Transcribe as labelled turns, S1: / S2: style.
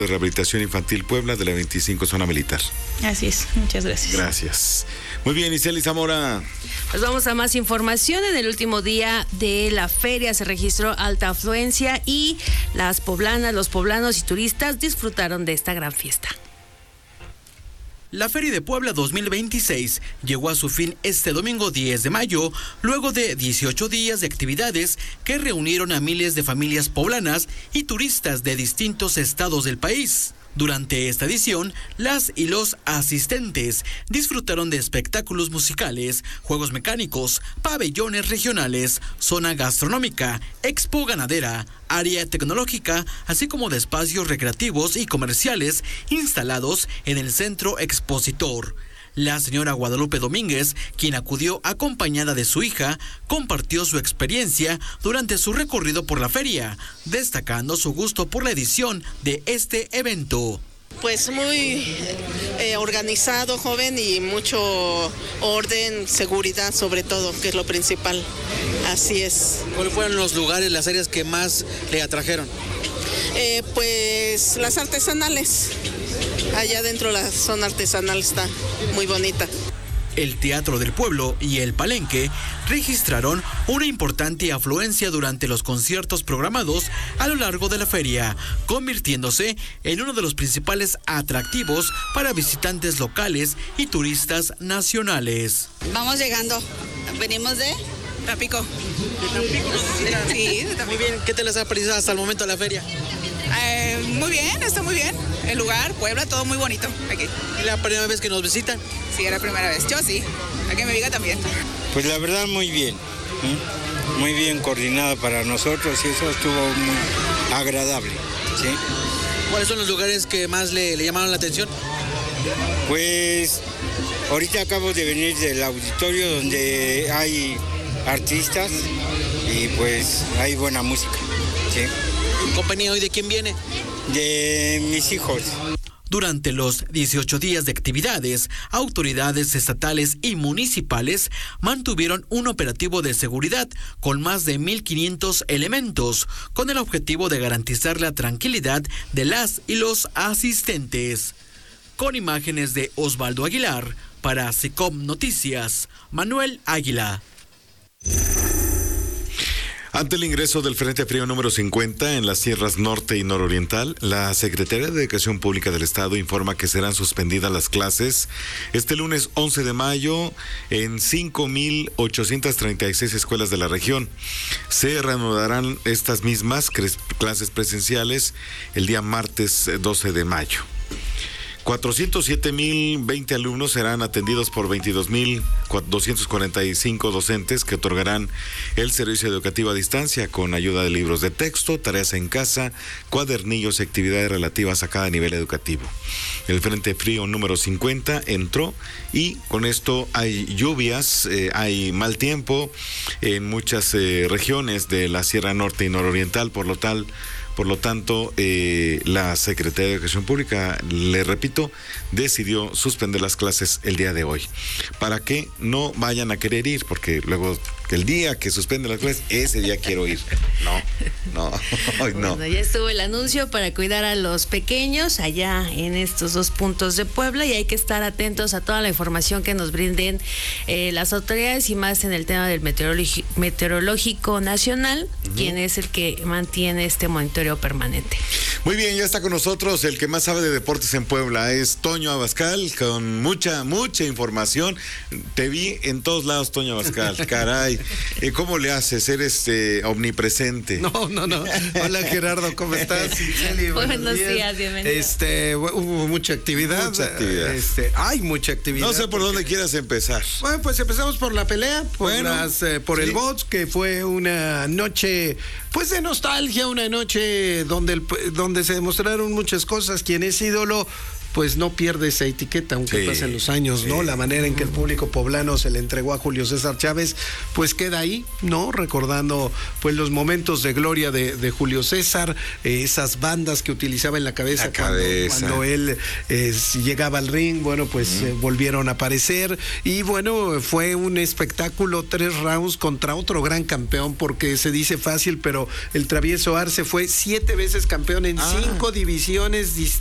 S1: de Rehabilitación Infantil Puebla de la 25 Zona Militar.
S2: Así es, muchas gracias.
S1: Gracias. Muy bien, Iseli Zamora.
S2: Pues vamos a más información. En el último día de la feria se registró alta afluencia y las poblanas, los poblanos y turistas disfrutaron de esta gran fiesta.
S3: La Feria de Puebla 2026 llegó a su fin este domingo 10 de mayo, luego de 18 días de actividades que reunieron a miles de familias poblanas y turistas de distintos estados del país. Durante esta edición, las y los asistentes disfrutaron de espectáculos musicales, juegos mecánicos, pabellones regionales, zona gastronómica, expo ganadera, área tecnológica, así como de espacios recreativos y comerciales instalados en el centro expositor. La señora Guadalupe Domínguez, quien acudió acompañada de su hija, compartió su experiencia durante su recorrido por la feria, destacando su gusto por la edición de este evento.
S4: Pues muy organizado, joven, y mucho orden, seguridad sobre todo, que es lo principal. Así es.
S3: ¿Cuáles fueron los lugares, las áreas que más le atrajeron?
S4: Pues las artesanales. Allá dentro la zona artesanal está muy bonita.
S3: El Teatro del Pueblo y el Palenque registraron una importante afluencia durante los conciertos programados a lo largo de la feria, convirtiéndose en uno de los principales atractivos para visitantes locales y turistas nacionales.
S5: Vamos llegando, venimos de Tampico.
S3: Sí, muy bien. ¿Qué te les ha parecido hasta el momento la feria?
S5: Muy bien, está muy bien. El lugar, Puebla, todo muy bonito aquí.
S3: ¿Es la primera vez que nos visitan?
S5: Sí, era la primera vez. Yo sí. A que me diga también.
S6: Pues la verdad muy bien. Muy bien coordinada para nosotros y eso estuvo muy agradable. ¿Sí?
S3: ¿Cuáles son los lugares que más le llamaron la atención?
S6: Pues ahorita acabo de venir del auditorio donde hay artistas y pues hay buena música. ¿Sí?
S3: ¿Compañía hoy de quién viene?
S6: De mis hijos.
S3: Durante los 18 días de actividades, autoridades estatales y municipales mantuvieron un operativo de seguridad con más de 1,500 elementos, con el objetivo de garantizar la tranquilidad de las y los asistentes. Con imágenes de Osvaldo Aguilar, para SICOM Noticias, Manuel Águila.
S1: Ante el ingreso del Frente Frío número 50 en las sierras norte y nororiental, la Secretaría de Educación Pública del Estado informa que serán suspendidas las clases este lunes 11 de mayo en 5,836 escuelas de la región. Se reanudarán estas mismas clases presenciales el día martes 12 de mayo. 407,020 alumnos serán atendidos por 22,245 docentes que otorgarán el servicio educativo a distancia con ayuda de libros de texto, tareas en casa, cuadernillos y actividades relativas a cada nivel educativo. El Frente Frío número 50 entró y con esto hay lluvias, hay mal tiempo en muchas regiones de la Sierra Norte y Nororiental, por lo tanto, la Secretaría de Educación Pública, le repito, decidió suspender las clases el día de hoy, para que no vayan a querer ir, porque luego el día que suspenden las clases, ese día quiero ir. No.
S2: Bueno, ya estuvo el anuncio para cuidar a los pequeños allá en estos dos puntos de Puebla y hay que estar atentos a toda la información que nos brinden las autoridades y más en el tema del meteorológico nacional, quien es el que mantiene este monitoreo permanente.
S1: Muy bien, ya está con nosotros el que más sabe de deportes en Puebla, es Toño Abascal, con mucha información. Te vi en todos lados, Toño Abascal, caray. ¿Cómo le haces? Eres omnipresente.
S7: No. Hola Gerardo, ¿cómo estás?
S2: Buenos días, bienvenido.
S7: Hubo mucha actividad. Hay mucha actividad.
S1: No sé por dónde quieras empezar.
S7: Bueno, pues empezamos por la pelea, por el box, que fue una noche pues de nostalgia, una noche donde se demostraron muchas cosas. Quien es ídolo pues no pierde esa etiqueta, aunque pasen los años, ¿no? La manera en que el público poblano se le entregó a Julio César Chávez, pues queda ahí, ¿no? Recordando pues los momentos de gloria de Julio César, esas bandas que utilizaba en la cabeza, cuando él llegaba al ring, bueno, pues volvieron a aparecer, y bueno, fue un espectáculo, 3 rounds contra otro gran campeón, porque se dice fácil, pero el Travieso Arce fue 7 veces campeón en 5 divisiones distintas.